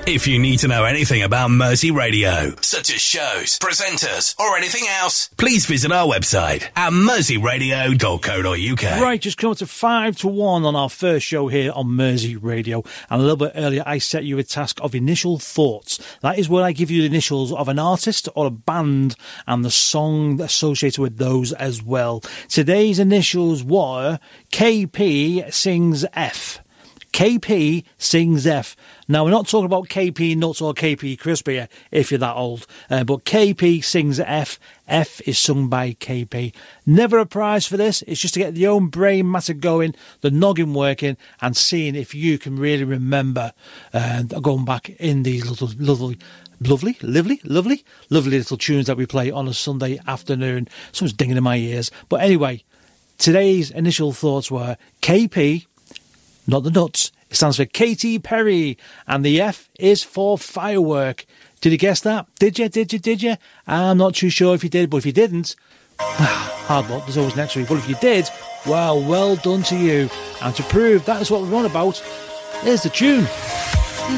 If you need to know anything about Mersey Radio, such as shows, presenters, or anything else, please visit our website at merseyradio.co.uk. Right, just coming to 5 to 1 on our first show here on Mersey Radio. And a little bit earlier, I set you a task of initial thoughts. That is where I give you the initials of an artist or a band and the song associated with those as well. Today's initials were KP sings F. KP sings F. Now, we're not talking about KP Nuts or KP Crispy if you're that old, but KP sings F. F is sung by KP. Never a prize for this. It's just to get the own brain matter going, the noggin working, and seeing if you can really remember going back in these lovely little tunes that we play on a Sunday afternoon. Someone's dinging in my ears. But anyway, today's initial thoughts were KP, not the nuts. It stands for Katy Perry, and the F is for firework. Did you guess that? Did you? I'm not too sure if you did, but if you didn't, hard luck, there's always next week. But if you did, well done to you. And to prove that is what we're on about, here's the tune.